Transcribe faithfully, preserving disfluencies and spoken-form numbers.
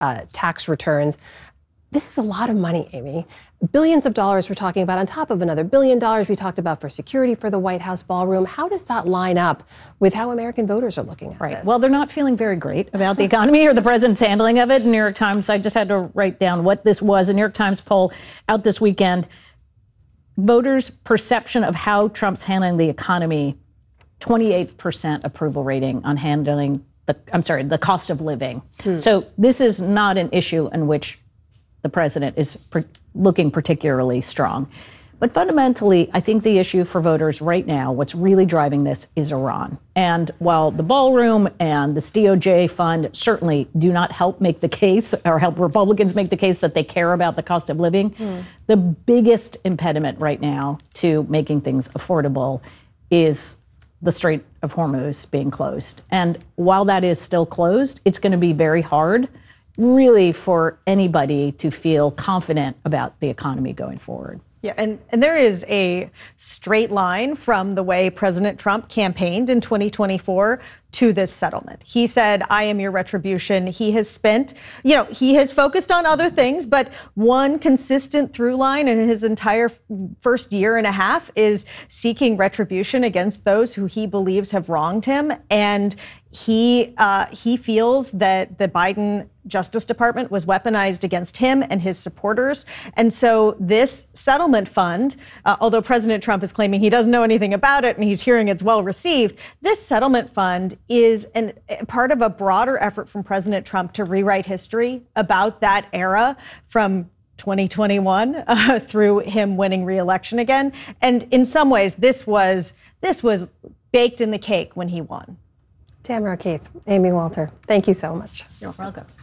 uh, tax returns. This is a lot of money, Amy. Billions of dollars we're talking about on top of another billion dollars we talked about for security for the White House ballroom. How does that line up with how American voters are looking at right. this? Well, they're not feeling very great about the economy or the president's handling of it. New York Times, I just had to write down what this was. A New York Times poll out this weekend. Voters' perception of how Trump's handling the economy, twenty-eight percent approval rating on handling the, I'm sorry, the cost of living. Hmm. So this is not an issue in which the president is per- looking particularly strong. But fundamentally, I think the issue for voters right now, what's really driving this is Iran. And while the ballroom and this D O J fund certainly do not help make the case or help Republicans make the case that they care about the cost of living, mm. the biggest impediment right now to making things affordable is the Strait of Hormuz being closed. And while that is still closed, it's going to be very hard really for anybody to feel confident about the economy going forward. Yeah, and, and there is a straight line from the way President Trump campaigned in twenty twenty-four to this settlement. He said, I am your retribution. He has spent, you know, he has focused on other things, but one consistent through line in his entire first year and a half is seeking retribution against those who he believes have wronged him. And he uh, he feels that the Biden Justice Department was weaponized against him and his supporters. And so this settlement fund, uh, although President Trump is claiming he doesn't know anything about it and he's hearing it's well received, this settlement fund is an, part of a broader effort from President Trump to rewrite history about that era from twenty twenty-one uh, through him winning re-election again. And in some ways, this was this was baked in the cake when he won. Tamara Keith, Amy Walter, thank you so much. You're welcome.